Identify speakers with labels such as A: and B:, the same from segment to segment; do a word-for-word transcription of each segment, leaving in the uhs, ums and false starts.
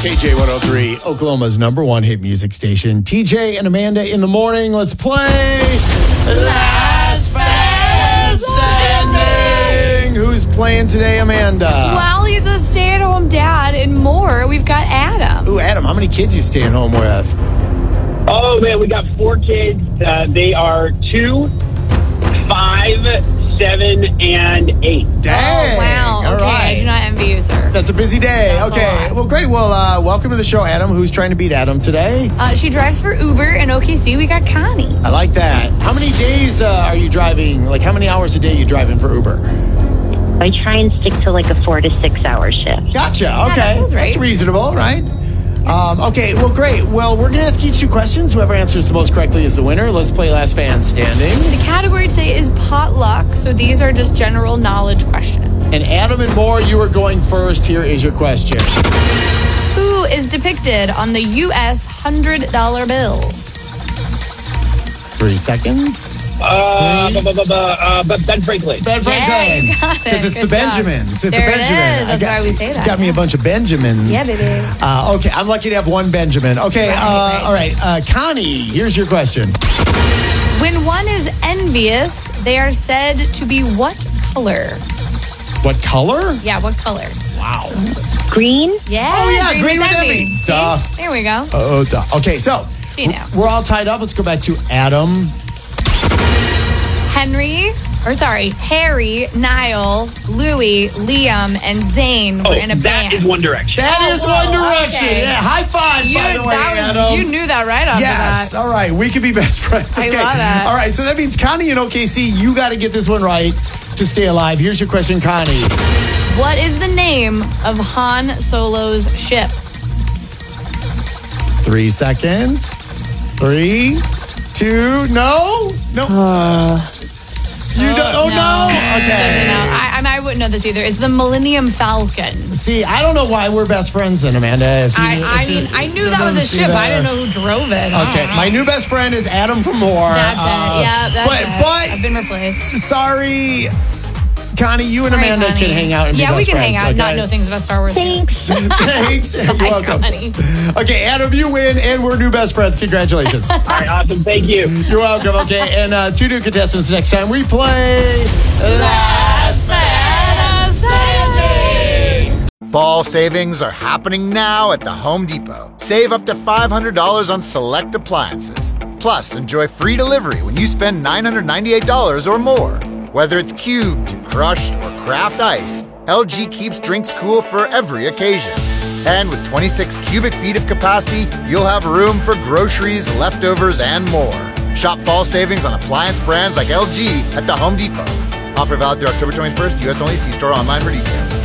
A: K J one oh three, Oklahoma's number one hit music station. T J and Amanda in the morning. Let's play Last Man Standing. Who's playing today, Amanda?
B: Well, he's a stay-at-home dad and more. We've got Adam.
A: Ooh, Adam, how many kids you staying home with?
C: Oh, man, we got four kids. Uh, they are two, five, seven, and eight.
A: Dang.
B: Oh, wow.
A: All
B: okay,
A: right.
B: I do not envy you, sir.
A: That's a busy day.
B: That's a
A: okay.
B: lot.
A: Well, great. Well, uh, welcome to the show, Adam. Who's trying to beat Adam today?
B: Uh, she drives for Uber in O K C. We got Connie.
A: I like that. How many days uh, are you driving? Like, how many hours a day are you driving for Uber?
D: I try and stick to like a four to six hour shift.
A: Gotcha. Okay.
B: that feels right.
A: That's reasonable, right? Um, okay, well, great. Well, we're going to ask each two questions. Whoever answers the most correctly is the winner. Let's play Last Man Standing.
B: The category today is potluck, so these are just general knowledge questions.
A: And Adam and Moore, you are going first. Here is your question.
B: Who is depicted on the U S one hundred dollar bill?
A: Three seconds.
C: Uh, bu- bu- bu- bu- uh, bu- Ben Franklin.
A: Ben
B: Yeah, you got it.
A: Because it's
B: Good
A: the
B: job.
A: Benjamins. It's
B: There
A: a
B: it
A: Benjamin.
B: is.
A: I
B: That's
A: got,
B: why we say that.
A: Got me a bunch of Benjamins.
B: Yeah, baby.
A: Uh, okay, I'm lucky to have one Benjamin. Okay,
B: Right,
A: uh,
B: right.
A: all right. Uh, Connie, here's your question.
B: When one is envious, they are said to be what color?
A: What color?
B: Yeah, what color?
A: Wow.
D: Green?
B: Yeah.
A: Oh, yeah, green with envy.
B: See?
A: Duh.
B: There we go.
A: Oh, duh. Okay, so
B: You know.
A: we're all tied up. Let's go back to Adam.
B: Henry, or sorry, Harry, Niall, Louie, Liam, and Zayn were
C: Oh,
B: in a
C: that
B: band.
C: is One Direction.
A: That
B: Oh,
A: is
B: whoa,
A: One Direction.
B: okay.
A: Yeah, high five,
B: you,
A: by the way,
B: that was,
A: Adam.
B: you knew that right off
A: Yes.
B: the bat.
A: All right. We could be best friends.
B: I
A: Okay.
B: love that.
A: All right. So that means Connie and O K C, you got to get this one right to stay alive. Here's your question, Connie.
B: What is the name of Han Solo's ship?
A: Three seconds. Three, two, no, no. you don't. Oh no. Okay.
B: No, I, I, mean, I wouldn't know this either. It's the Millennium Falcon.
A: See, I don't know why we're best friends then, Amanda. If you,
B: I, I
A: if you-
B: mean, I knew
A: you
B: that was a
A: see
B: ship.
A: that.
B: I didn't know who drove it. I
A: Okay,
B: don't know.
A: my new best friend is Adam from Moore.
B: That's
A: Uh,
B: it. Yeah, that's
A: but,
B: it.
A: But
B: I've been replaced.
A: sorry, Connie, you and
B: All right,
A: Amanda
B: honey.
A: can hang out and
B: yeah,
A: be
B: we
A: best
B: can
A: friends,
B: hang out and
A: okay?
B: not know things about Star Wars.
D: Thanks.
A: Thanks. You're
B: Bye,
A: welcome.
B: Connie.
A: Okay, Adam, you win, and we're new best friends. Congratulations.
C: All right, awesome. Thank you.
A: You're welcome. Okay, and uh, two new contestants next time we play Last Man Standing.
E: Fall savings are happening now at the Home Depot. Save up to five hundred dollars on select appliances. Plus, enjoy free delivery when you spend nine hundred ninety-eight dollars or more. Whether it's cubed, crushed, or craft ice, L G keeps drinks cool for every occasion. And with twenty-six cubic feet of capacity, you'll have room for groceries, leftovers, and more. Shop fall savings on appliance brands like L G at the Home Depot. Offer valid through October twenty-first. U S only. See store online for details.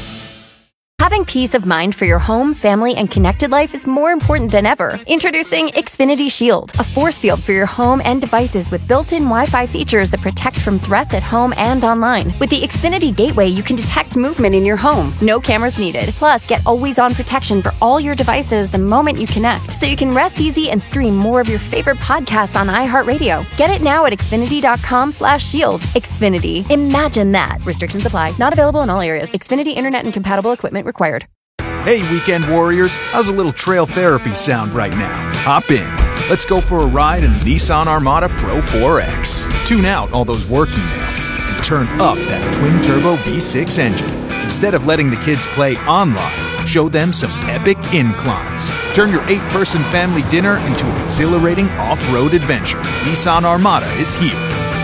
F: Having peace of mind for your home, family, and connected life is more important than ever. Introducing Xfinity Shield, a force field for your home and devices with built-in Wi-Fi features that protect from threats at home and online. With the Xfinity Gateway, you can detect movement in your home. No cameras needed. Plus, get always-on protection for all your devices the moment you connect, so you can rest easy and stream more of your favorite podcasts on iHeartRadio. Get it now at Xfinity.com slash shield. Xfinity. Imagine that. Restrictions apply. Not available in all areas. Xfinity Internet and compatible equipment required.
G: Hey, weekend warriors, how's a little trail therapy sound right now? Hop in. Let's go for a ride in the Nissan Armada Pro four X. Tune out all those work emails and turn up that twin-turbo V six engine. Instead of letting the kids play online, show them some epic inclines. Turn your eight-person family dinner into an exhilarating off-road adventure. Nissan Armada is here.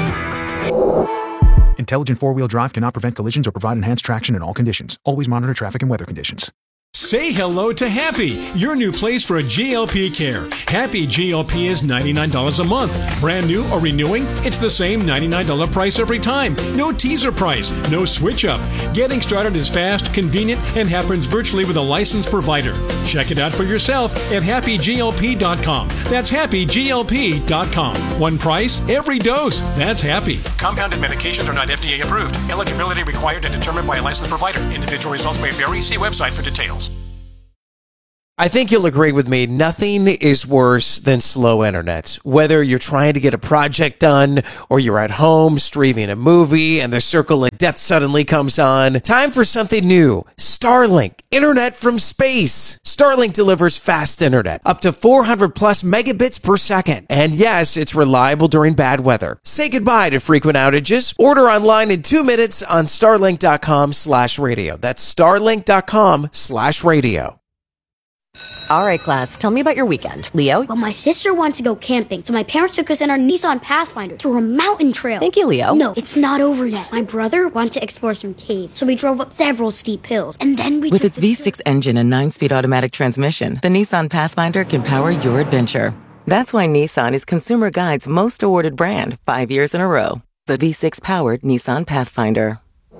G: Intelligent four-wheel drive cannot prevent collisions or provide enhanced traction in all conditions. Always monitor traffic and weather conditions.
H: Say hello to Happy, your new place for G L P care. Happy G L P is ninety-nine dollars a month. Brand new or renewing, it's the same ninety-nine dollars price every time. No teaser price, no switch up. Getting started is fast, convenient, and happens virtually with a licensed provider. Check it out for yourself at happy G L P dot com. That's happy G L P dot com. One price, every dose. That's Happy. Compounded medications are not F D A approved. Eligibility required and determined by a licensed provider. Individual results may vary. See website for details.
I: I think you'll agree with me. Nothing is worse than slow internet. Whether you're trying to get a project done or you're at home streaming a movie and the circle of death suddenly comes on. Time for something new. Starlink. Internet from space. Starlink delivers fast internet. Up to four hundred plus megabits per second. And yes, it's reliable during bad weather. Say goodbye to frequent outages. Order online in two minutes on starlink.com slash radio. That's starlink.com slash radio.
F: All right, class, tell me about your weekend. Leo?
J: Well, my sister wants to go camping, so my parents took us in our Nissan Pathfinder to a mountain trail.
F: Thank you, Leo.
J: No, it's not over yet. My brother wanted to explore some caves, so we drove up several steep hills, and then we
K: With
J: took
K: its V six engine and nine-speed automatic transmission, the Nissan Pathfinder can power your adventure. That's why Nissan is Consumer Guide's most awarded brand, five years in a row. The V six-powered Nissan Pathfinder.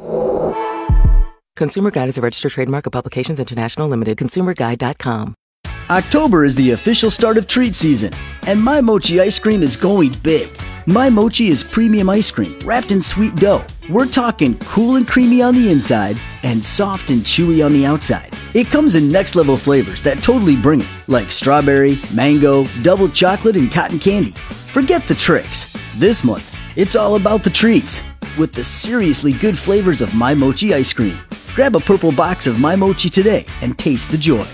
K: Consumer Guide is a registered trademark of Publications International Limited. consumer guide dot com.
L: October is the official start of treat season, and My Mochi ice cream is going big. My Mochi is premium ice cream wrapped in sweet dough. We're talking cool and creamy on the inside and soft and chewy on the outside. It comes in next level flavors that totally bring it, like strawberry, mango, double chocolate, and cotton candy. Forget the tricks. This month, it's all about the treats with the seriously good flavors of My Mochi ice cream. Grab a purple box of My Mochi today and taste the joy.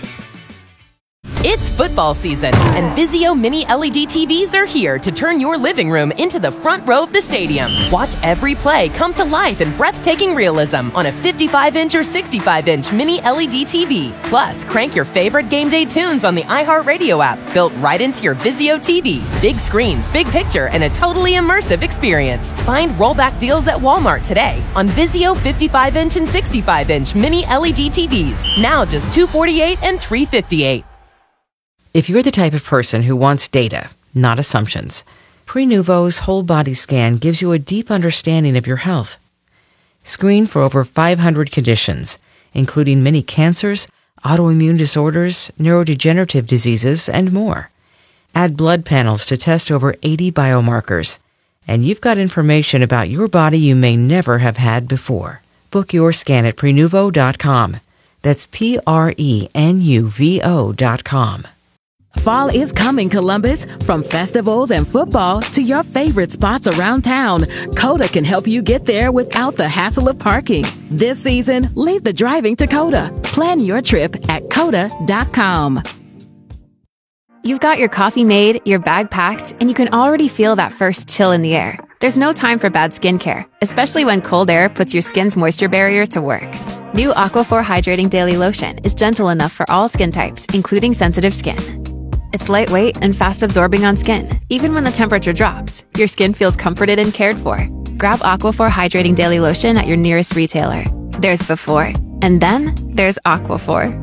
M: It's football season, and Vizio Mini L E D T Vs are here to turn your living room into the front row of the stadium. Watch every play come to life in breathtaking realism on a fifty-five inch or sixty-five inch Mini L E D T V. Plus, crank your favorite game day tunes on the iHeartRadio app, built right into your Vizio T V. Big screens, big picture, and a totally immersive experience. Find rollback deals at Walmart today on Vizio fifty-five inch and sixty-five inch Mini L E D T Vs. Now just two hundred forty-eight dollars and three hundred fifty-eight dollars.
N: If you're the type of person who wants data, not assumptions, Prenuvo's whole body scan gives you a deep understanding of your health. Screen for over five hundred conditions, including many cancers, autoimmune disorders, neurodegenerative diseases, and more. Add blood panels to test over eighty biomarkers, and you've got information about your body you may never have had before. Book your scan at Prenuvo dot com. That's P R E N U V O dot com.
O: Fall is coming, Columbus. From festivals and football to your favorite spots around town, Coda can help you get there without the hassle of parking. This season, leave the driving to Coda. Plan your trip at Coda dot com.
P: You've got your coffee made, your bag packed, and you can already feel that first chill in the air. There's no time for bad skincare, especially when cold air puts your skin's moisture barrier to work. New Aquaphor Hydrating Daily Lotion is gentle enough for all skin types, including sensitive skin. It's lightweight and fast-absorbing on skin. Even when the temperature drops, your skin feels comforted and cared for. Grab Aquaphor Hydrating Daily Lotion at your nearest retailer. There's before, and then there's Aquaphor.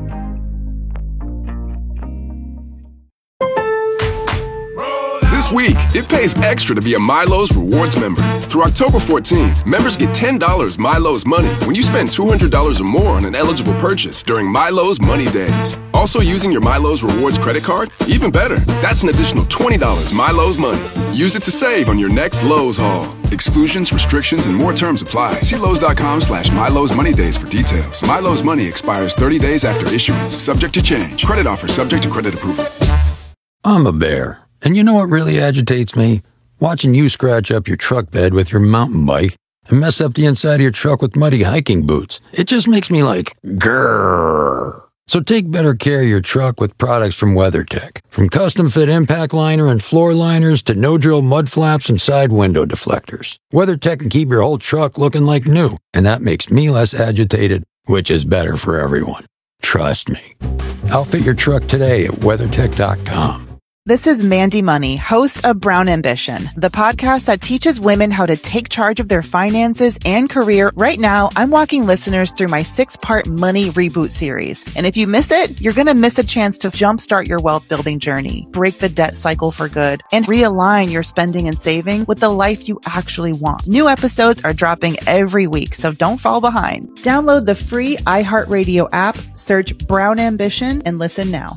Q: This week, it pays extra to be a Milo's Rewards member. Through October fourteenth, members get ten dollars Milo's Money when you spend two hundred dollars or more on an eligible purchase during Milo's Money Days. Also using your Milo's Rewards credit card? Even better, that's an additional twenty dollars Milo's Money. Use it to save on your next Lowe's haul. Exclusions, restrictions, and more terms apply. See Lowe's.com slash Milo's Money Days for details. Milo's Money expires thirty days after issuance, subject to change. Credit offer subject to credit approval.
R: I'm a bear. And you know what really agitates me? Watching you scratch up your truck bed with your mountain bike and mess up the inside of your truck with muddy hiking boots. It just makes me like, grrr. So take better care of your truck with products from WeatherTech. From custom-fit impact liner and floor liners to no-drill mud flaps and side window deflectors. WeatherTech can keep your whole truck looking like new, and that makes me less agitated, which is better for everyone. Trust me. Outfit your truck today at WeatherTech dot com.
S: This is Mandy Money, host of Brown Ambition, the podcast that teaches women how to take charge of their finances and career. Right now, I'm walking listeners through my six-part Money Reboot series. And if you miss it, you're going to miss a chance to jumpstart your wealth-building journey, break the debt cycle for good, and realign your spending and saving with the life you actually want. New episodes are dropping every week, so don't fall behind. Download the free iHeartRadio app, search Brown Ambition, and listen now.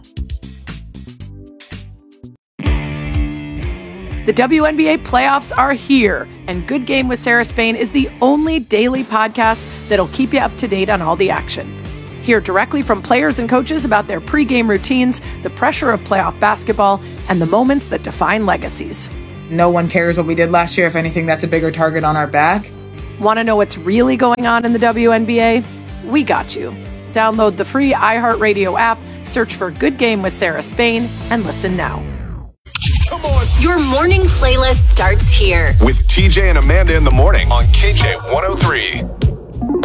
T: The W N B A playoffs are here, and Good Game with Sarah Spain is the only daily podcast that'll keep you up to date on all the action. Hear directly from players and coaches about their pregame routines, the pressure of playoff basketball, and the moments that define legacies.
U: No one cares what we did last year. If anything, that's a bigger target on our back.
T: Want to know what's really going on in the W N B A? We got you. Download the free iHeartRadio app, search for Good Game with Sarah Spain, and listen now.
V: Come on. Your morning playlist starts here.
W: With T J and Amanda in the morning on K J one oh three.